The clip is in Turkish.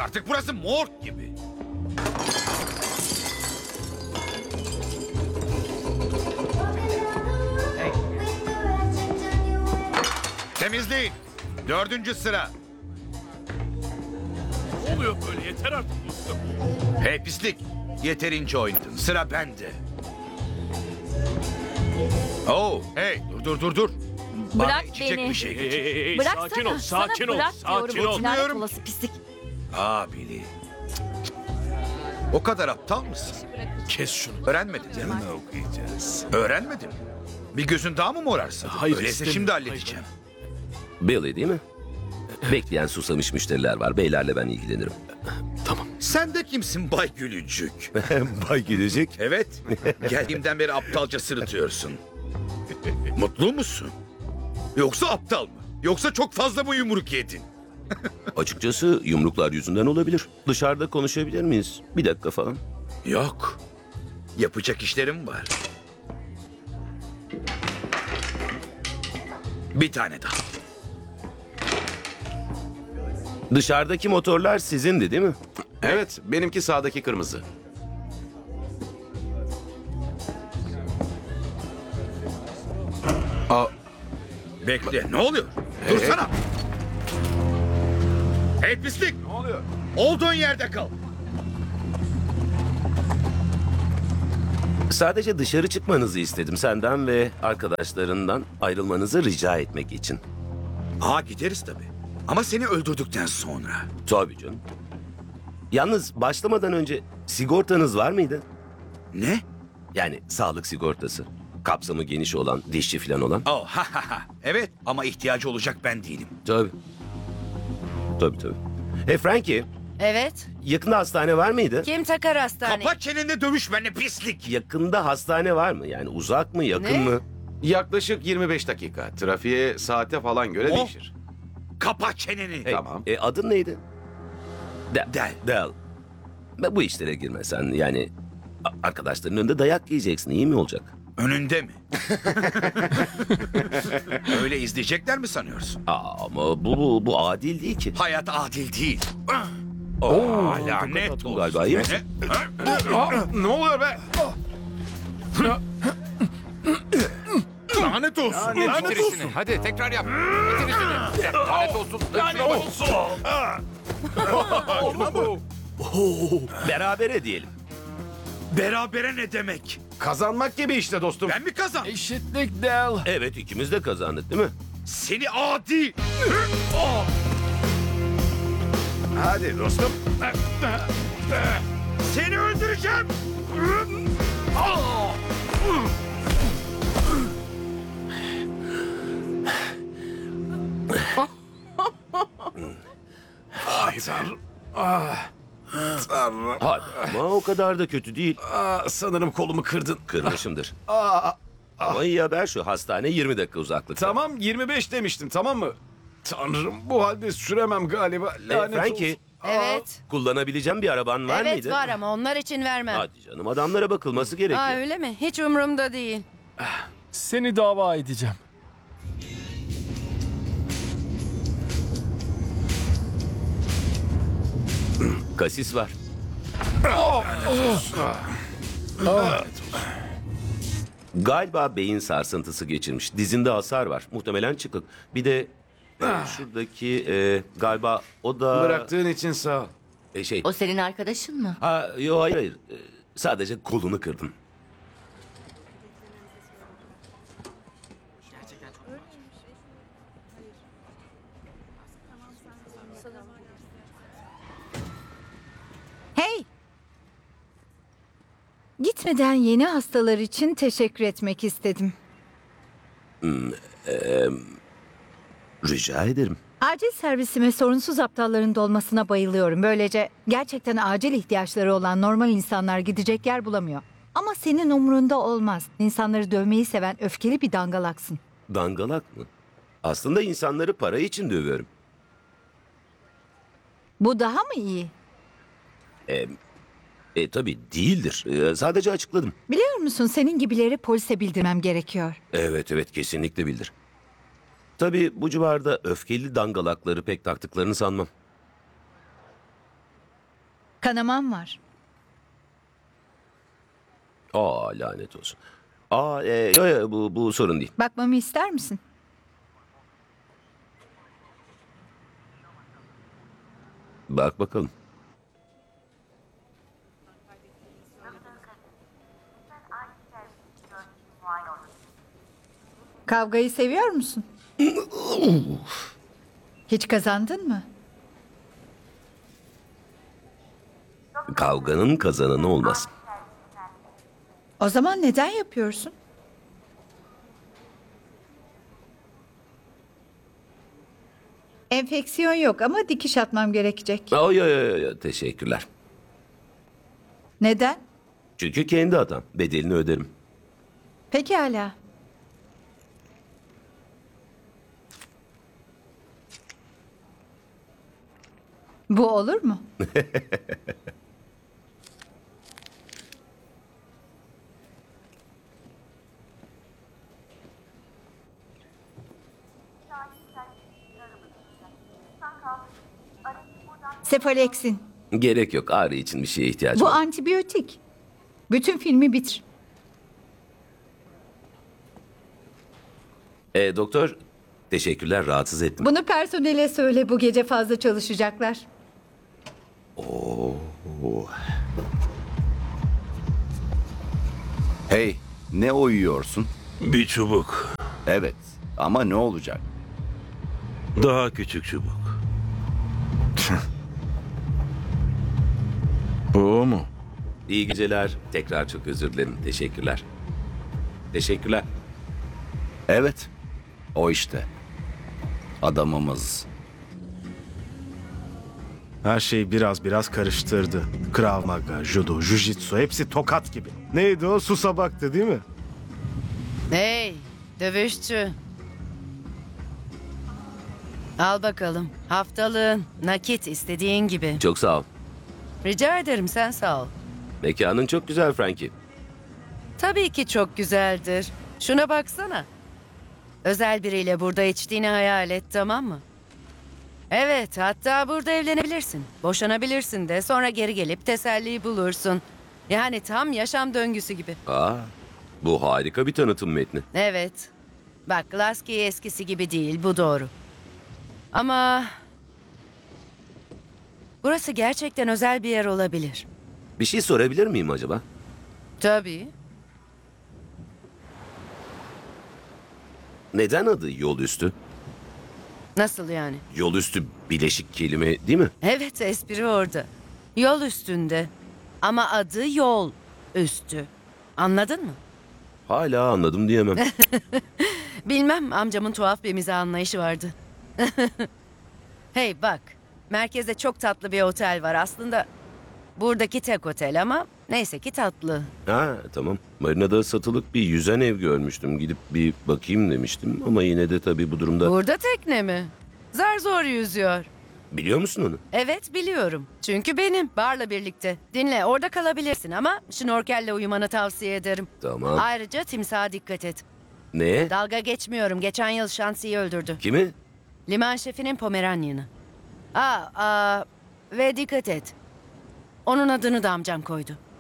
artık, burası morg gibi. Temizleyin. 4. sıra. Ne oluyor böyle? Yeter artık dostum. Hey pislik. Yeterince oynadın. Sıra bende. Oh, hey, dur. Bana Bırak içecek beni. bir şey getir. Hey, Bıraksana. sakin ol, sakin Sana ol, bırak sakin diyorum. ol. Lanet Bilmiyorum. olası pislik. Billy. O kadar aptal mısın? Kes şunu. Öğrenmedin değil mi? Okuyacağız. Öğrenmedin. Bir gözün daha mı morarsa? Hayır, Öyleyse istemiyorum. şimdi halledeceğim. Billy değil mi? Bekleyen susamış müşteriler var. Beylerle ben ilgilenirim. Tamam. Sen de kimsin Bay Gülücük? Bay Gülücük. Evet. Geldiğimden beri aptalca sırıtıyorsun. Mutlu musun? Yoksa aptal mı? Yoksa çok fazla mı yumruk yedin? Açıkçası yumruklar yüzünden olabilir. Dışarıda konuşabilir miyiz? Bir dakika falan. Yok. Yapacak işlerim var. Bir tane daha. Dışarıdaki motorlar sizindi değil mi? Evet, benimki sağdaki kırmızı. Bekle. Ne oluyor? Dursana. Hey pislik. Ne oluyor? Olduğun yerde kal. Sadece dışarı çıkmanızı istedim senden ve arkadaşlarından ayrılmanızı rica etmek için. Gideriz tabii. Ama seni öldürdükten sonra. Tabii canım. Yalnız başlamadan önce sigortanız var mıydı? Ne? Yani sağlık sigortası. Kapsamı geniş olan, dişçi falan olan. Evet ama ihtiyacı olacak ben değilim. Tabii. Tabii. Frankie, Evet. yakında hastane var mıydı? Kim takar hastaneyi? Kapat çeneni, dövüş benimle pislik. Yakında hastane var mı? Yani uzak mı, yakın Ne? mı? Yaklaşık 25 dakika. Trafiğe saate falan göre Oh. değişir. Kapat çeneni. Hey, Tamam. Adın neydi? Del. Del. Ve bu işlere girmesen yani arkadaşların önünde dayak yiyeceksin. İyi mi olacak? Önünde mi? Öyle izleyecekler mi sanıyorsun? Ama bu adil değil ki. Hayat adil değil. Lanet olsun. Galiba iyi misin? Ne oluyor be? Lanet olsun. Bitir işini. Hadi tekrar yap. Bitir işini. Lanet olsun. Lanet olsun. Berabere diyelim. Berabere ne demek? Kazanmak gibi işte dostum. Ben mi kazandım? Eşitlik Del. Evet, ikimiz de kazandık değil mi? Seni adi. Hadi dostum. Seni öldüreceğim. Hadi ama o kadar da kötü değil. Sanırım kolumu kırdın. Kırmışımdır. Ama iyi haber şu, hastane 20 dakika uzaklıkta. Tamam 25 demiştim, tamam mı? Tanrım, bu halde süremem galiba. Lanet Frankie, olsun. Evet. kullanabileceğim bir araban var Evet mıydı? var ama onlar için vermem. Hadi canım, adamlara bakılması gerekiyor. Öyle mi? Hiç umurumda değil. Seni dava edeceğim. Kasis var. Galiba beyin sarsıntısı geçirmiş. Dizinde hasar var. Muhtemelen çıkık. Bir de şuradaki galiba o da... Bıraktığın için sağ ol. Şey... O senin arkadaşın mı? Hayır. Sadece kolunu kırdım. Hey! Gitmeden yeni hastalar için teşekkür etmek istedim. Rica ederim. Acil servisime sorunsuz aptalların dolmasına bayılıyorum. Böylece gerçekten acil ihtiyaçları olan normal insanlar gidecek yer bulamıyor. Ama senin umurunda olmaz. İnsanları dövmeyi seven öfkeli bir dangalaksın. Dangalak mı? Aslında insanları para için dövüyorum. Bu daha mı iyi? Tabii değildir. Sadece açıkladım. Biliyor musun, senin gibileri polise bildirmem gerekiyor. Evet, kesinlikle bildir. Tabii bu civarda öfkeli dangalakları pek taktıklarını sanmam. Kanamam var. Lanet olsun. Yo, bu sorun değil. Bakmamı ister misin? Bak bakalım. Kavgayı seviyor musun? Hiç kazandın mı? Kavganın kazananı olmaz. O zaman neden yapıyorsun? Enfeksiyon yok ama dikiş atmam gerekecek. Yo, teşekkürler. Neden? Çünkü kendi hatam. Bedelini öderim. Pekala. Bu olur mu? Sefaleksin. Gerek yok. Ağrı için bir şeye ihtiyacım Bu var. antibiyotik. Bütün filmi bitir. Doktor, teşekkürler. Rahatsız ettim. Bunu personele söyle, bu gece fazla çalışacaklar. Hey, ne uyuyorsun? Bir çubuk. Evet, ama ne olacak? Daha küçük çubuk. Bu o mu? İyi geceler. Tekrar çok özür dilerim. Teşekkürler. Teşekkürler. Evet, o işte. Adamımız. Her şeyi biraz karıştırdı. Krav Maga, Judo, Jiu-Jitsu hepsi tokat gibi. Neydi o? Susabaktı değil mi? Hey, dövüşçü. Al bakalım. Haftalığın, nakit istediğin gibi. Çok sağ ol. Rica ederim, sen sağ ol. Mekanın çok güzel Frankie. Tabii ki çok güzeldir. Şuna baksana. Özel biriyle burada içtiğini hayal et, tamam mı? Evet, hatta burada evlenebilirsin. Boşanabilirsin de sonra geri gelip teselli bulursun. Yani tam yaşam döngüsü gibi. Bu harika bir tanıtım metni. Evet. Bak, Lasky eskisi gibi değil, bu doğru. Ama burası gerçekten özel bir yer olabilir. Bir şey sorabilir miyim acaba? Tabii. Neden adı yol üstü? Nasıl yani? Yol üstü bileşik kelime değil mi? Evet, espri orada. Yol üstünde. Ama adı yol üstü. Anladın mı? Hala anladım diyemem. Bilmem, amcamın tuhaf bir mizah anlayışı vardı. Hey bak, merkezde çok tatlı bir otel var. Aslında buradaki tek otel ama neyse ki tatlı. Tamam. Marina'da satılık bir yüzen ev görmüştüm. Gidip bir bakayım demiştim. Ama yine de tabii bu durumda... Burada tekne mi? Zar zor yüzüyor. Biliyor musun onu? Evet, biliyorum. Çünkü benim, barla birlikte. Dinle, orada kalabilirsin ama şnorkelle uyumanı tavsiye ederim. Tamam. Ayrıca timsaha dikkat et. Ne? Dalga geçmiyorum. Geçen yıl Şansi'yi öldürdü. Kimi? Liman şefinin Pomeranian'ı. Ve dikkat et. Onun adını da amcam koydu.